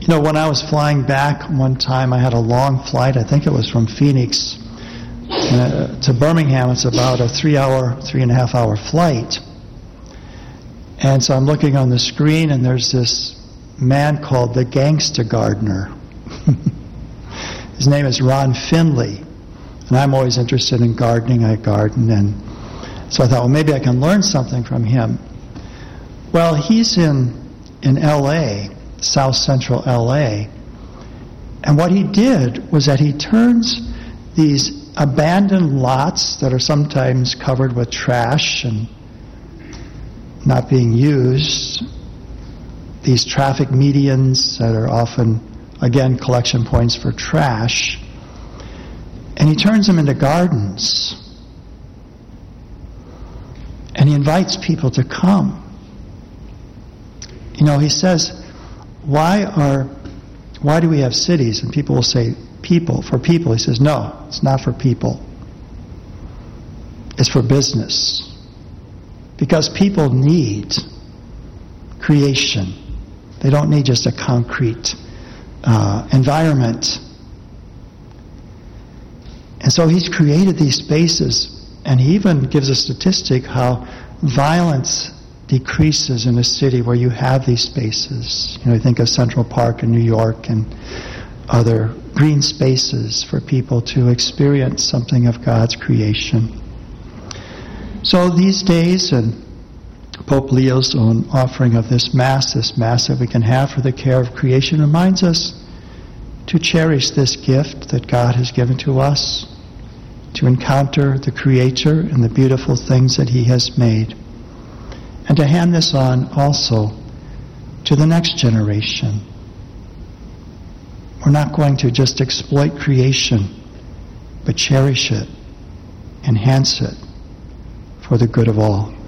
When I was flying back one time, I had a long flight. I think it was from Phoenix to Birmingham. It's about a 3.5 hour flight. And so I'm looking on the screen, and there's this man called the Gangsta Gardener. His name is Ron Finley. And I'm always interested in gardening. I garden. And so I thought, well, maybe I can learn something from him. Well, he's in L.A., South Central L.A., and what he did was that he turns these abandoned lots that are sometimes covered with trash and not being used, these traffic medians that are often, again, collection points for trash, and he turns them into gardens. And he invites people to come. He says, why do we have cities? And people will say, for people. He says, no, it's not for people. It's for business. Because people need creation. They don't need just a concrete environment. And so he's created these spaces, and he even gives a statistic how violence decreases in a city where you have these spaces. You think of Central Park in New York and other green spaces for people to experience something of God's creation. So these days, and Pope Leo's own offering of this Mass that we can have for the care of creation, reminds us to cherish this gift that God has given to us, to encounter the Creator and the beautiful things that He has made, and to hand this on also to the next generation. We're not going to just exploit creation, but cherish it, enhance it for the good of all.